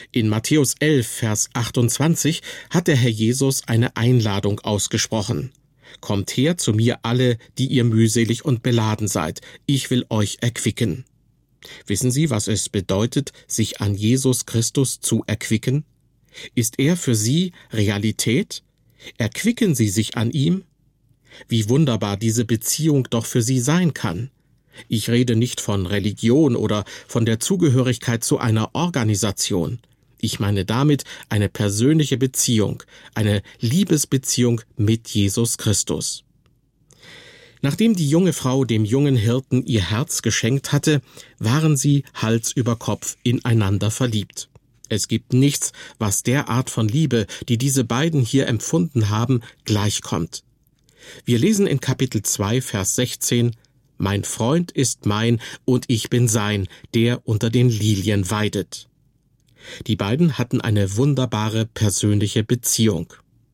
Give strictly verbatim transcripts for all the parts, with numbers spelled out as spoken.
In Matthäus elf, Vers achtundzwanzig hat der Herr Jesus eine Einladung ausgesprochen. »Kommt her zu mir alle, die ihr mühselig und beladen seid, ich will euch erquicken.« Wissen Sie, was es bedeutet, sich an Jesus Christus zu erquicken? Ist er für Sie Realität? Erquicken Sie sich an ihm? Wie wunderbar diese Beziehung doch für Sie sein kann. Ich rede nicht von Religion oder von der Zugehörigkeit zu einer Organisation. Ich meine damit eine persönliche Beziehung, eine Liebesbeziehung mit Jesus Christus. Nachdem die junge Frau dem jungen Hirten ihr Herz geschenkt hatte, waren sie Hals über Kopf ineinander verliebt. Es gibt nichts, was der Art von Liebe, die diese beiden hier empfunden haben, gleichkommt. Wir lesen in Kapitel zwei, Vers sechzehn, »Mein Freund ist mein und ich bin sein, der unter den Lilien weidet.« Die beiden hatten eine wunderbare persönliche Beziehung.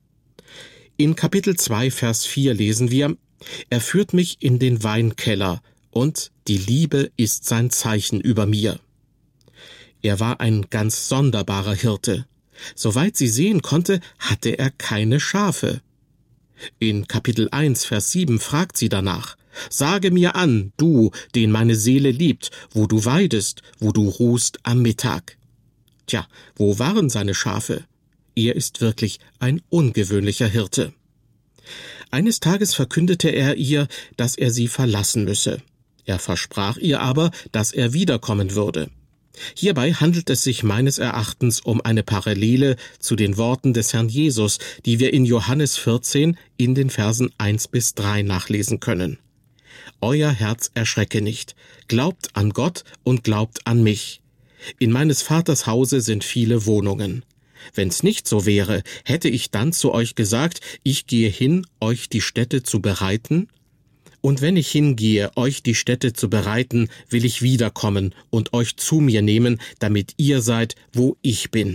In Kapitel zwei, Vers vier lesen wir, »Er führt mich in den Weinkeller, und die Liebe ist sein Zeichen über mir.« Er war ein ganz sonderbarer Hirte. Soweit sie sehen konnte, hatte er keine Schafe. In Kapitel eins, Vers sieben fragt sie danach, »Sage mir an, du, den meine Seele liebt, wo du weidest, wo du ruhst am Mittag.« Tja, wo waren seine Schafe? Er ist wirklich ein ungewöhnlicher Hirte. Eines Tages verkündete er ihr, dass er sie verlassen müsse. Er versprach ihr aber, dass er wiederkommen würde. Hierbei handelt es sich meines Erachtens um eine Parallele zu den Worten des Herrn Jesus, die wir in Johannes vierzehn in den Versen eins bis drei nachlesen können. »Euer Herz erschrecke nicht, glaubt an Gott und glaubt an mich. In meines Vaters Hause sind viele Wohnungen. Wenn's nicht so wäre, hätte ich dann zu euch gesagt, ich gehe hin, euch die Stätte zu bereiten? Und wenn ich hingehe, euch die Stätte zu bereiten, will ich wiederkommen und euch zu mir nehmen, damit ihr seid, wo ich bin.«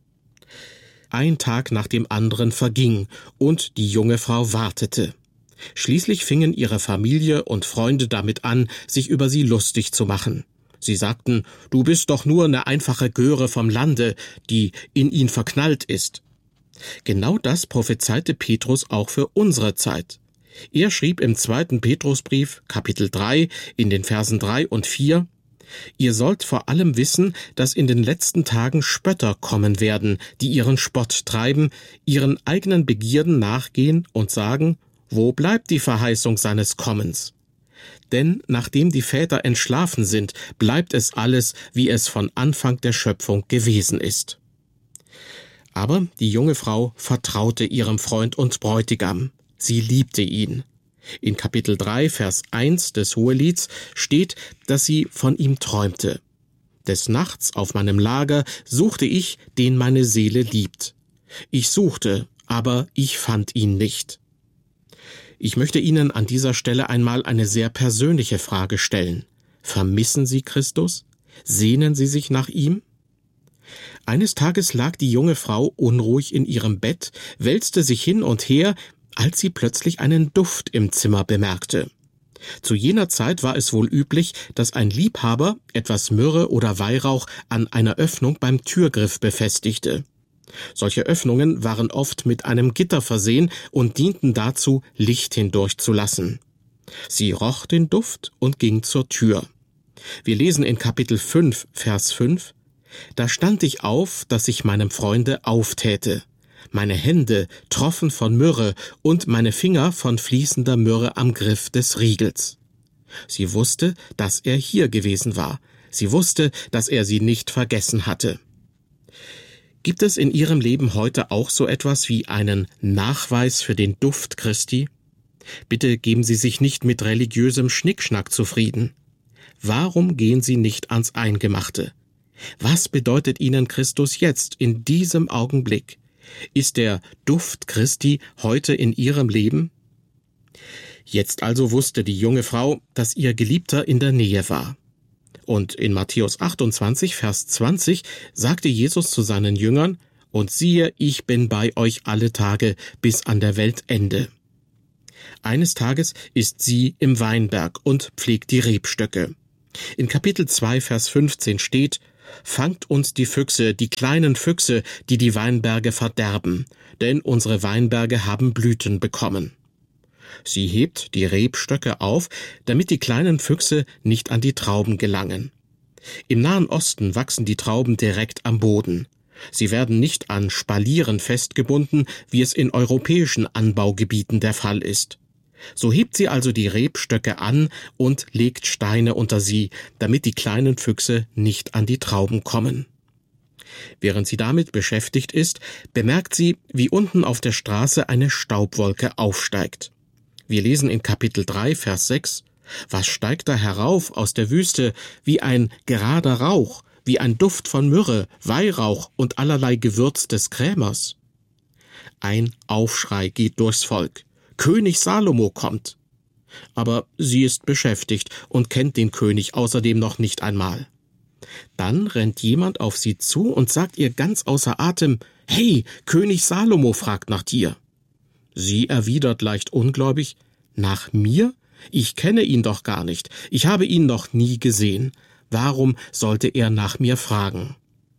Ein Tag nach dem anderen verging, und die junge Frau wartete. Schließlich fingen ihre Familie und Freunde damit an, sich über sie lustig zu machen. Sie sagten, »Du bist doch nur eine einfache Göre vom Lande, die in ihn verknallt ist.« Genau das prophezeite Petrus auch für unsere Zeit. Er schrieb im zweiten Petrusbrief, Kapitel drei, in den Versen drei und vier, »Ihr sollt vor allem wissen, dass in den letzten Tagen Spötter kommen werden, die ihren Spott treiben, ihren eigenen Begierden nachgehen und sagen, wo bleibt die Verheißung seines Kommens? Denn nachdem die Väter entschlafen sind, bleibt es alles, wie es von Anfang der Schöpfung gewesen ist.« Aber die junge Frau vertraute ihrem Freund und Bräutigam. Sie liebte ihn. In Kapitel drei, Vers eins des Hohelieds steht, dass sie von ihm träumte. »Des Nachts auf meinem Lager suchte ich, den meine Seele liebt. Ich suchte, aber ich fand ihn nicht.« Ich möchte Ihnen an dieser Stelle einmal eine sehr persönliche Frage stellen. Vermissen Sie Christus? Sehnen Sie sich nach ihm? Eines Tages lag die junge Frau unruhig in ihrem Bett, wälzte sich hin und her, als sie plötzlich einen Duft im Zimmer bemerkte. Zu jener Zeit war es wohl üblich, dass ein Liebhaber etwas Myrrhe oder Weihrauch an einer Öffnung beim Türgriff befestigte. Solche Öffnungen waren oft mit einem Gitter versehen und dienten dazu, Licht hindurchzulassen. Sie roch den Duft und ging zur Tür. Wir lesen in Kapitel fünf, Vers fünf, »Da stand ich auf, dass ich meinem Freunde auftäte. Meine Hände troffen von Myrrhe und meine Finger von fließender Myrrhe am Griff des Riegels.« Sie wusste, dass er hier gewesen war. Sie wusste, dass er sie nicht vergessen hatte. Gibt es in Ihrem Leben heute auch so etwas wie einen Nachweis für den Duft Christi? Bitte geben Sie sich nicht mit religiösem Schnickschnack zufrieden. Warum gehen Sie nicht ans Eingemachte? Was bedeutet Ihnen Christus jetzt, in diesem Augenblick? Ist der Duft Christi heute in Ihrem Leben? Jetzt also wusste die junge Frau, dass ihr Geliebter in der Nähe war. Und in Matthäus achtundzwanzig, Vers zwanzig sagte Jesus zu seinen Jüngern, »Und siehe, ich bin bei euch alle Tage bis an der Weltende.« Eines Tages ist sie im Weinberg und pflegt die Rebstöcke. In Kapitel zwei, Vers fünfzehn steht, Fangt uns die Füchse, die kleinen Füchse, die die Weinberge verderben, denn unsere Weinberge haben Blüten bekommen. Sie hebt die Rebstöcke auf, damit die kleinen Füchse nicht an die Trauben gelangen. Im Nahen Osten wachsen die Trauben direkt am Boden. Sie werden nicht an Spalieren festgebunden, wie es in europäischen Anbaugebieten der Fall ist. So hebt sie also die Rebstöcke an und legt Steine unter sie, damit die kleinen Füchse nicht an die Trauben kommen. Während sie damit beschäftigt ist, bemerkt sie, wie unten auf der Straße eine Staubwolke aufsteigt. Wir lesen in Kapitel drei, Vers sechs, »Was steigt da herauf aus der Wüste wie ein gerader Rauch, wie ein Duft von Myrrhe, Weihrauch und allerlei Gewürz des Krämers?« Ein Aufschrei geht durchs Volk. König Salomo kommt. Aber sie ist beschäftigt und kennt den König außerdem noch nicht einmal. Dann rennt jemand auf sie zu und sagt ihr ganz außer Atem, »Hey, König Salomo fragt nach dir.« Sie erwidert leicht ungläubig, »Nach mir? Ich kenne ihn doch gar nicht. Ich habe ihn noch nie gesehen. Warum sollte er nach mir fragen?«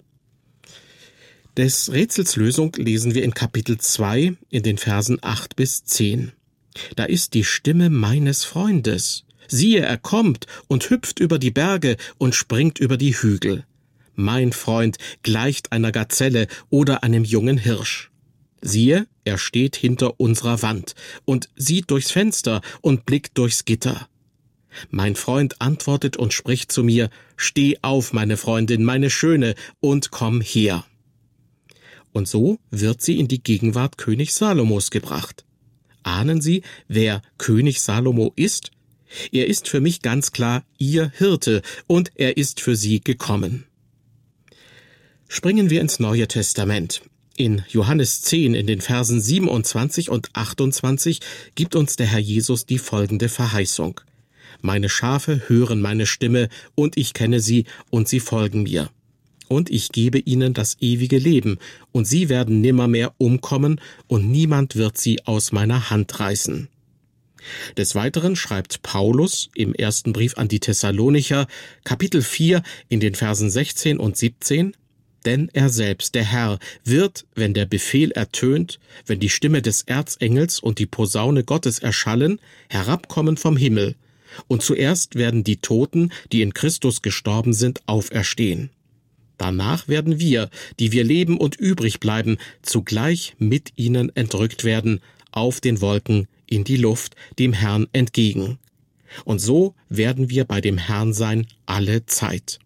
Des Rätsels Lösung lesen wir in Kapitel zwei in den Versen acht bis zehn. Da ist die Stimme meines Freundes. Siehe, er kommt und hüpft über die Berge und springt über die Hügel. Mein Freund gleicht einer Gazelle oder einem jungen Hirsch. Siehe, er steht hinter unserer Wand und sieht durchs Fenster und blickt durchs Gitter. Mein Freund antwortet und spricht zu mir, »Steh auf, meine Freundin, meine Schöne, und komm her.« Und so wird sie in die Gegenwart König Salomos gebracht. Ahnen Sie, wer König Salomo ist? Er ist für mich ganz klar Ihr Hirte und er ist für Sie gekommen. Springen wir ins Neue Testament. In Johannes zehn, in den Versen siebenundzwanzig und achtundzwanzig, gibt uns der Herr Jesus die folgende Verheißung. »Meine Schafe hören meine Stimme, und ich kenne sie, und sie folgen mir. Und ich gebe ihnen das ewige Leben, und sie werden nimmermehr umkommen, und niemand wird sie aus meiner Hand reißen.« Des Weiteren schreibt Paulus im ersten Brief an die Thessalonicher, Kapitel vier, in den Versen sechzehn und siebzehn, »Denn er selbst, der Herr, wird, wenn der Befehl ertönt, wenn die Stimme des Erzengels und die Posaune Gottes erschallen, herabkommen vom Himmel, und zuerst werden die Toten, die in Christus gestorben sind, auferstehen. Danach werden wir, die wir leben und übrig bleiben, zugleich mit ihnen entrückt werden, auf den Wolken in die Luft, dem Herrn entgegen. Und so werden wir bei dem Herrn sein alle Zeit.«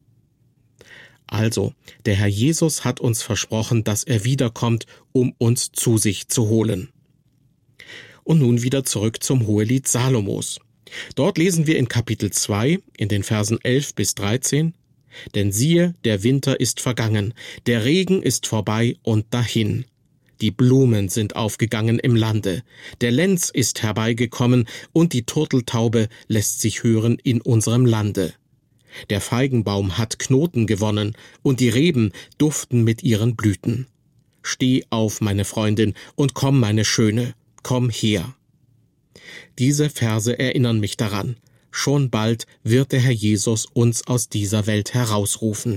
Also, der Herr Jesus hat uns versprochen, dass er wiederkommt, um uns zu sich zu holen. Und nun wieder zurück zum Hohelied Salomos. Dort lesen wir in Kapitel zwei, in den Versen elf bis dreizehn, »Denn siehe, der Winter ist vergangen, der Regen ist vorbei und dahin. Die Blumen sind aufgegangen im Lande, der Lenz ist herbeigekommen und die Turteltaube lässt sich hören in unserem Lande. Der Feigenbaum hat Knoten gewonnen und die Reben duften mit ihren Blüten. Steh auf, meine Freundin, und komm, meine Schöne, komm her.« Diese Verse erinnern mich daran. Schon bald wird der Herr Jesus uns aus dieser Welt herausrufen.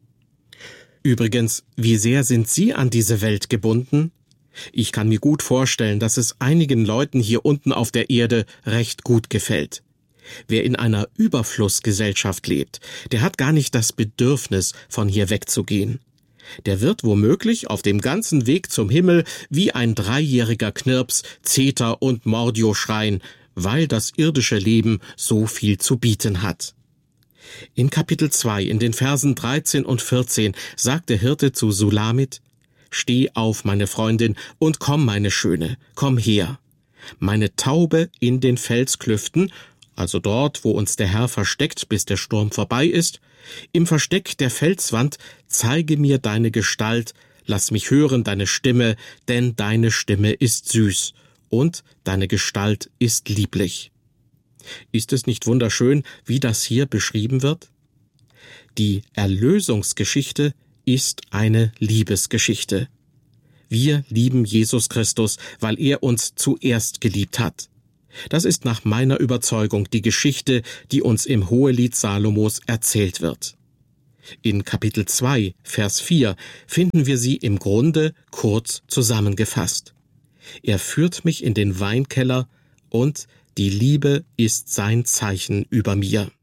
Übrigens, wie sehr sind Sie an diese Welt gebunden? Ich kann mir gut vorstellen, dass es einigen Leuten hier unten auf der Erde recht gut gefällt. Wer in einer Überflussgesellschaft lebt, der hat gar nicht das Bedürfnis, von hier wegzugehen. Der wird womöglich auf dem ganzen Weg zum Himmel wie ein dreijähriger Knirps, Zeter und Mordio schreien, weil das irdische Leben so viel zu bieten hat. In Kapitel zwei, in den Versen dreizehn und vierzehn, sagt der Hirte zu Sulamit, »Steh auf, meine Freundin, und komm, meine Schöne, komm her. Meine Taube in den Felsklüften«, also dort, wo uns der Herr versteckt, bis der Sturm vorbei ist, »im Versteck der Felswand zeige mir deine Gestalt, lass mich hören deine Stimme, denn deine Stimme ist süß und deine Gestalt ist lieblich.« Ist es nicht wunderschön, wie das hier beschrieben wird? Die Erlösungsgeschichte ist eine Liebesgeschichte. Wir lieben Jesus Christus, weil er uns zuerst geliebt hat. Das ist nach meiner Überzeugung die Geschichte, die uns im Hohelied Salomos erzählt wird. In Kapitel zwei, Vers vier finden wir sie im Grunde kurz zusammengefasst. Er führt mich in den Weinkeller und die Liebe ist sein Zeichen über mir.